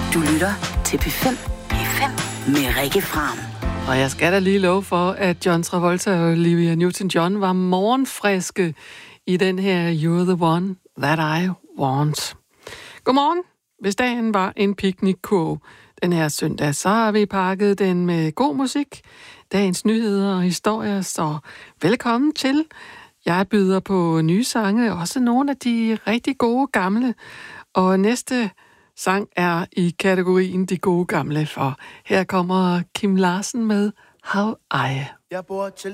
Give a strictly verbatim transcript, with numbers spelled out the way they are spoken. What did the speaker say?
Du lytter til P fem. P fem med Rikke Fram. Og jeg skal da lige love for, at John Travolta og Olivia Newton-John var morgenfriske i den her You're the One That I Want. Godmorgen. Hvis dagen var en picnickurv den her søndag, så har vi pakket den med god musik, dagens nyheder og historier, så velkommen til. Jeg byder på nye sange, også nogle af de rigtig gode gamle. Og næste sang er i kategorien de gode gamle, for her kommer Kim Larsen med How I. Jeg bor til